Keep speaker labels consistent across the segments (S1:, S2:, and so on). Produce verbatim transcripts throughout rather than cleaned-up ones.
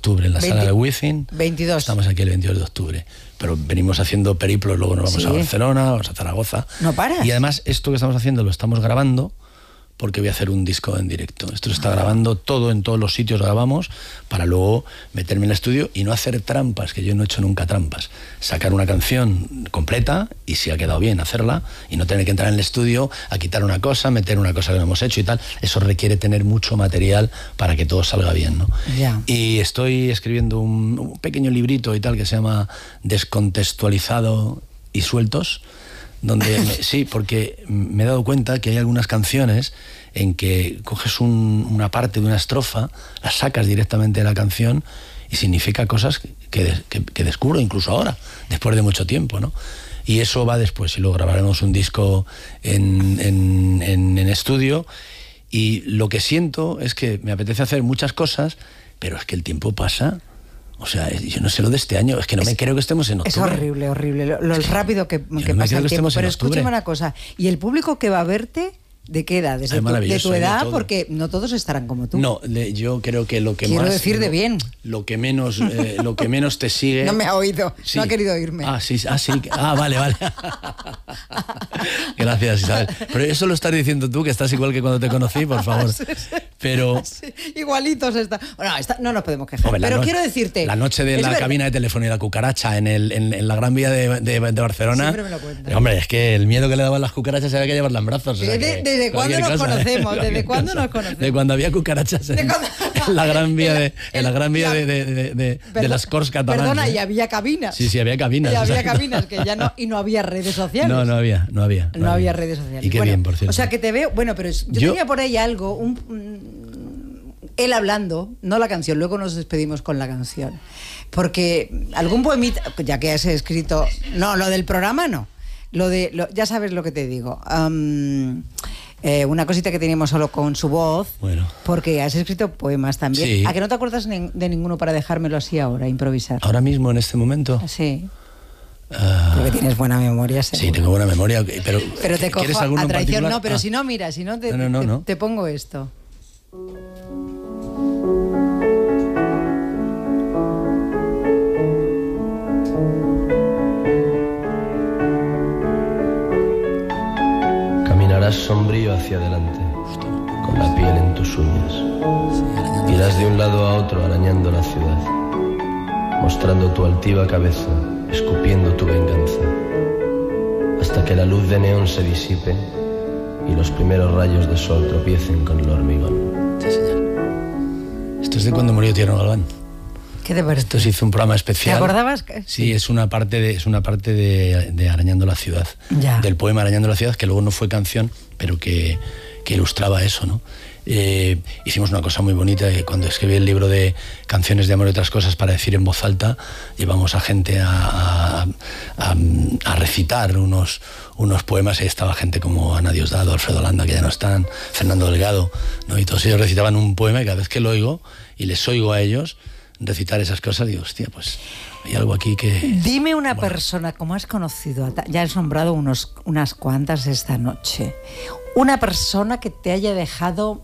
S1: octubre en la
S2: veinte,
S1: sala de Wizzing.
S2: veintidós.
S1: Estamos aquí el veintidós de octubre. Pero venimos haciendo periplos, luego nos vamos sí. a Barcelona, vamos a Zaragoza.
S2: No paras.
S1: Y además esto que estamos haciendo lo estamos grabando porque voy a hacer un disco en directo. Esto se está ah. grabando todo, en todos los sitios grabamos, para luego meterme en el estudio y no hacer trampas, que yo no he hecho nunca trampas. Sacar una canción completa y si ha quedado bien hacerla y no tener que entrar en el estudio a quitar una cosa, meter una cosa que no hemos hecho y tal. Eso requiere tener mucho material para que todo salga bien, ¿no?
S2: Yeah.
S1: Y estoy escribiendo un, un pequeño librito y tal que se llama Descontextualizado y Sueltos, donde me, sí, porque me he dado cuenta que hay algunas canciones en que coges un, una parte de una estrofa, la sacas directamente de la canción y significa cosas que, que, que descubro incluso ahora, después de mucho tiempo, ¿no? Y eso va después, y luego grabaremos un disco en, en, en, en estudio, y lo que siento es que me apetece hacer muchas cosas, pero es que el tiempo pasa. O sea, yo no sé lo de este año, es que no
S2: es,
S1: me creo que estemos en octubre.
S2: Es horrible, horrible, lo, lo rápido que, que
S1: no
S2: pasa el tiempo. Pero
S1: octubre.
S2: Escúchame una cosa, ¿y el público que va a verte, de qué edad? ¿De tu, de tu edad? De porque no todos estarán como tú.
S1: No, de, yo creo que lo que
S2: Quiero
S1: más...
S2: Quiero decir de
S1: lo,
S2: bien.
S1: Lo que menos, eh, lo que menos te sigue...
S2: No me ha oído,
S1: sí.
S2: no ha querido oírme.
S1: Ah, sí, ah, sí. Ah, vale, vale. Gracias, Isabel. Pero eso lo estás diciendo tú, que estás igual que cuando te conocí, por favor.
S2: Sí, sí.
S1: Pero...
S2: Sí, igualitos está. Bueno, está, no nos podemos quejar. Hombre, pero no, quiero decirte...
S1: La noche de la ver... cabina de teléfono y la cucaracha en, el, en, en la Gran Vía de, de, de Barcelona...
S2: Siempre me lo cuentas.
S1: Hombre, es que el miedo que le daban las cucarachas había que llevarla en brazos. O sea,
S2: ¿Desde, ¿desde cuándo nos cosa, conocemos? ¿eh? ¿Desde cuándo nos conocemos?
S1: De cuando había cucarachas en, cuando... en la Gran Vía de, en la gran vía de, de, de, de,
S2: Perdón,
S1: de las Corts catalanas.
S2: Perdona,
S1: ¿eh?
S2: y había cabinas.
S1: Sí, sí, había cabinas.
S2: Y había cabinas, que ya no... Y no había redes sociales.
S1: No, no había, no había.
S2: No, no había. había redes sociales.
S1: Y qué
S2: bueno,
S1: bien, por cierto.
S2: O sea, que te veo... Bueno, pero yo, yo tenía por ahí algo... Un, él hablando, no la canción, luego nos despedimos con la canción. Porque algún poemita, ya que has escrito... No, lo del programa no. Lo de... Lo, ya sabes lo que te digo. Um, eh, una cosita que teníamos solo con su voz.
S1: Bueno.
S2: Porque has escrito poemas también.
S1: Sí.
S2: ¿A que no te acuerdas de ninguno para dejármelo así ahora, improvisar?
S1: ¿Ahora mismo, en este momento?
S2: Sí.
S1: Uh,
S2: Porque tienes buena memoria, seguro.
S1: Sí, tengo buena memoria, pero...
S2: Pero te cojo a traición, no, pero
S1: ah.
S2: si no, mira, si no te,
S1: no, no,
S2: te,
S1: no.
S2: te pongo esto.
S3: Caminarás sombrío hacia adelante, con la piel en tus uñas. Irás de un lado a otro arañando la ciudad, mostrando tu altiva cabeza, escupiendo tu venganza, hasta que la luz de neón se disipe y los primeros rayos de sol tropiecen con el hormigón.
S1: Sí, señor. Esto es de cuando murió Tierno Galván.
S2: ¿Qué te parece?
S1: Esto se hizo un programa especial.
S2: ¿Te acordabas?
S1: Sí, es una parte de, es una parte de, de Arañando la ciudad.
S2: Ya.
S1: Del poema Arañando la ciudad, que luego no fue canción, pero que, que ilustraba eso, ¿no? Eh, hicimos una cosa muy bonita, que cuando escribí el libro de Canciones de amor y otras cosas para decir en voz alta, llevamos a gente a, a, a, a recitar unos, unos poemas, y estaba gente como Ana Diosdado, Alfredo Landa, que ya no están, Fernando Delgado, ¿no? Y todos ellos recitaban un poema, y cada vez que lo oigo, y les oigo a ellos recitar esas cosas, digo, hostia, pues hay algo aquí que...
S2: Dime una
S1: bueno.
S2: persona, como has conocido, ya has nombrado unos, unas cuantas esta noche, una persona que te haya dejado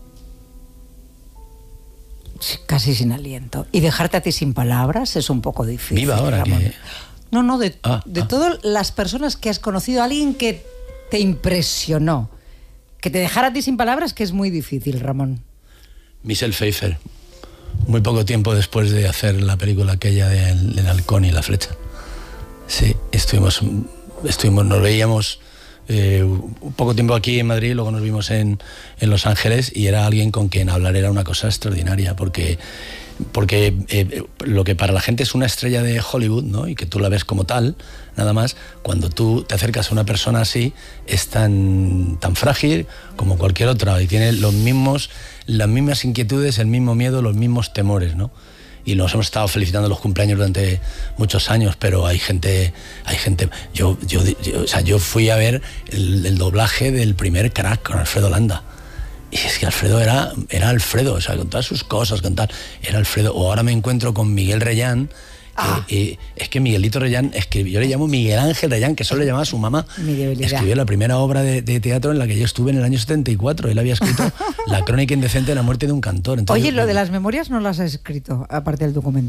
S2: casi sin aliento, y dejarte a ti sin palabras es un poco difícil.
S1: Viva ahora,
S2: Ramón.
S1: que...
S2: No, no, de,
S1: ah,
S2: de
S1: ah.
S2: todas las personas que has conocido, alguien que te impresionó, que te dejara a ti sin palabras, que es muy difícil, Ramón.
S1: Michelle Pfeiffer, muy poco tiempo después de hacer la película aquella del, del halcón y la flecha. Sí, estuvimos, estuvimos nos veíamos eh, un poco tiempo aquí en Madrid, luego nos vimos en, en Los Ángeles, y era alguien con quien hablar era una cosa extraordinaria, porque, porque eh, lo que para la gente es una estrella de Hollywood, ¿no? Y que tú la ves como tal, nada más, cuando tú te acercas a una persona así, es tan, tan frágil como cualquier otra, y tiene los mismos, las mismas inquietudes, el mismo miedo, los mismos temores, ¿no? Y nos hemos estado felicitando los cumpleaños durante muchos años, pero hay gente, hay gente, yo, yo, yo, o sea, yo fui a ver el, el doblaje del primer Crack con Alfredo Landa. Y es que Alfredo era, era Alfredo, o sea, con todas sus cosas, con tal, era Alfredo. O ahora me encuentro con Miguel Reyán. Ah. Eh, eh, es que Miguelito Reyán escribió, yo le llamo Miguel Ángel Reyán, que solo le llamaba a su mamá. Escribió la primera obra de, de teatro en la que yo estuve en el año setenta y cuatro. Él había escrito La crónica indecente de la muerte de un cantor. Entonces,
S2: Oye,
S1: yo,
S2: lo de las memorias no las has escrito, aparte del documento.